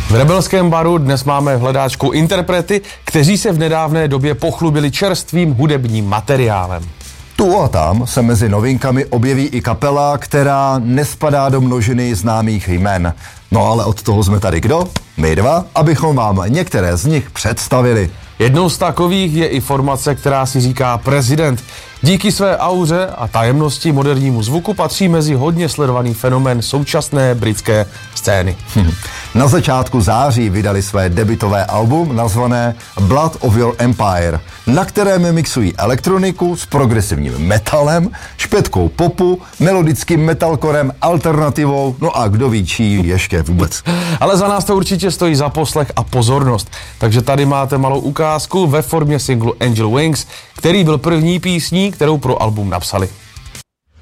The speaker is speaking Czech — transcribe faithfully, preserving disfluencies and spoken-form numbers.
V Rebelském baru dnes máme v hledáčku interprety, kteří se v nedávné době pochlubili čerstvým hudebním materiálem. Tu a tam se mezi novinkami objeví i kapela, která nespadá do množiny známých jmen. No ale od toho jsme tady kdo? My dva, abychom vám některé z nich představili. Jednou z takových je i formace, která si říká Prezident. Díky své auře a tajemnosti modernímu zvuku patří mezi hodně sledovaný fenomén současné britské scény. Na začátku září vydali své debutové album nazvané Blood of Your Empire, na kterém mixují elektroniku s progresivním metalem, špetkou popu, melodickým metalcorem, alternativou, no a kdo ví čí ještě vůbec. Ale za nás to určitě stojí za poslech a pozornost, takže tady máte malou ukázku ve formě singlu Angel Wings, který byl první písní, kterou pro album napsali.